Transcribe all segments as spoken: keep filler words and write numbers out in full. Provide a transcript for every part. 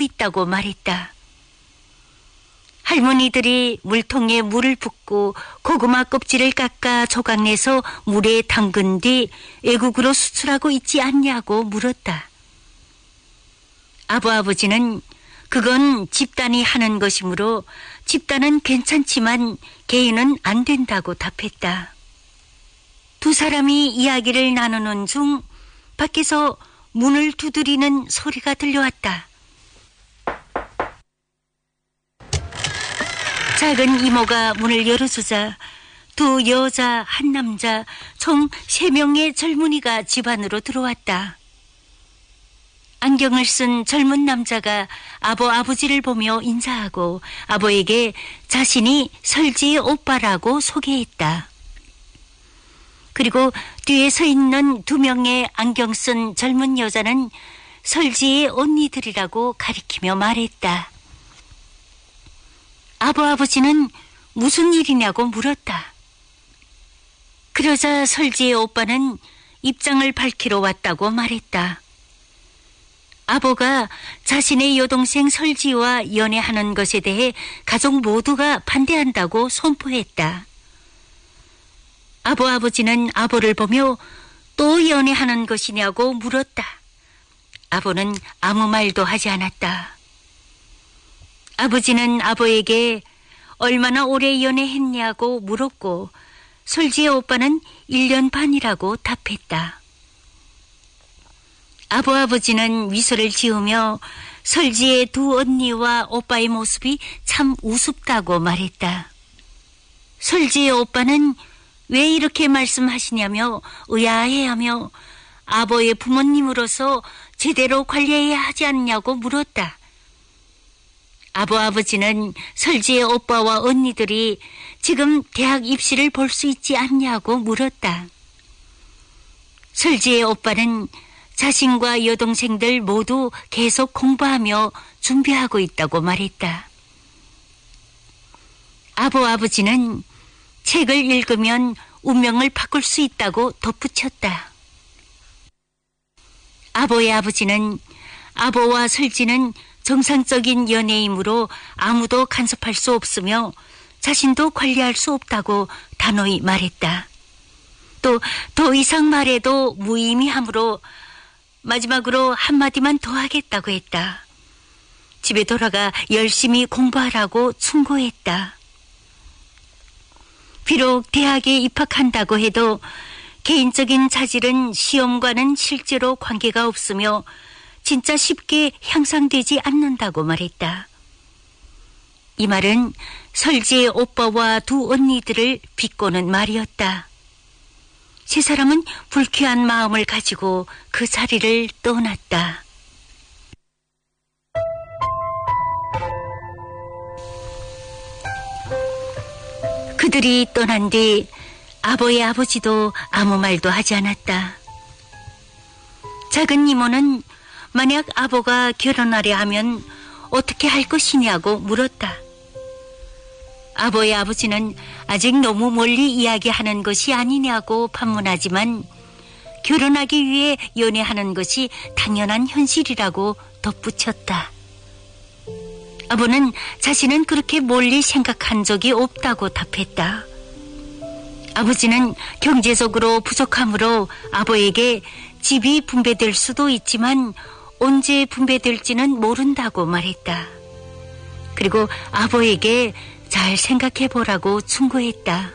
있다고 말했다. 할머니들이 물통에 물을 붓고 고구마 껍질을 깎아 조각내서 물에 담근 뒤 외국으로 수출하고 있지 않냐고 물었다. 아버아버지는 그건 집단이 하는 것이므로 집단은 괜찮지만 개인은 안 된다고 답했다. 두 사람이 이야기를 나누는 중 밖에서 문을 두드리는 소리가 들려왔다. 작은 이모가 문을 열어주자 두 여자, 한 남자, 총 세 명의 젊은이가 집 안으로 들어왔다. 안경을 쓴 젊은 남자가 아버, 아버지를 보며 인사하고 아버에게 자신이 설지의 오빠라고 소개했다. 그리고 뒤에 서 있는 두 명의 안경 쓴 젊은 여자는 설지의 언니들이라고 가리키며 말했다. 아버, 아버지는 무슨 일이냐고 물었다. 그러자 설지의 오빠는 입장을 밝히러 왔다고 말했다. 아버가 자신의 여동생 설지와 연애하는 것에 대해 가족 모두가 반대한다고 선포했다. 아버, 아버지는 아버를 보며 또 연애하는 것이냐고 물었다. 아버는 아무 말도 하지 않았다. 아버지는 아버에게 얼마나 오래 연애했냐고 물었고 설지의 오빠는 일 년 반이라고 답했다. 아버, 아버지는 미소를 지으며 설지의 두 언니와 오빠의 모습이 참 우습다고 말했다. 설지의 오빠는 왜 이렇게 말씀하시냐며 의아해하며 아버의 부모님으로서 제대로 관리해야 하지 않냐고 물었다. 아버, 아버지는 설지의 오빠와 언니들이 지금 대학 입시를 볼 수 있지 않냐고 물었다. 설지의 오빠는 자신과 여동생들 모두 계속 공부하며 준비하고 있다고 말했다. 아버, 아버지는 책을 읽으면 운명을 바꿀 수 있다고 덧붙였다. 아버의 아버지는 아버와 설지는 정상적인 연애이므로 아무도 간섭할 수 없으며 자신도 관리할 수 없다고 단호히 말했다. 또 더 이상 말해도 무의미하므로 마지막으로 한마디만 더 하겠다고 했다. 집에 돌아가 열심히 공부하라고 충고했다. 비록 대학에 입학한다고 해도 개인적인 자질은 시험과는 실제로 관계가 없으며 진짜 쉽게 향상되지 않는다고 말했다. 이 말은 설지의 오빠와 두 언니들을 비꼬는 말이었다. 세 사람은 불쾌한 마음을 가지고 그 자리를 떠났다. 그들이 떠난 뒤 아버의 아버지도 아무 말도 하지 않았다. 작은 이모는 만약 아버가 결혼하려 하면 어떻게 할 것이냐고 물었다. 아버의 아버지는 아직 너무 멀리 이야기하는 것이 아니냐고 반문하지만 결혼하기 위해 연애하는 것이 당연한 현실이라고 덧붙였다. 아버는 자신은 그렇게 멀리 생각한 적이 없다고 답했다. 아버지는 경제적으로 부족하므로 아버에게 집이 분배될 수도 있지만 언제 분배될지는 모른다고 말했다. 그리고 아버에게 잘 생각해보라고 충고했다.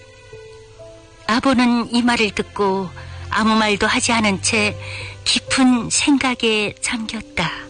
아버는 이 말을 듣고 아무 말도 하지 않은 채 깊은 생각에 잠겼다.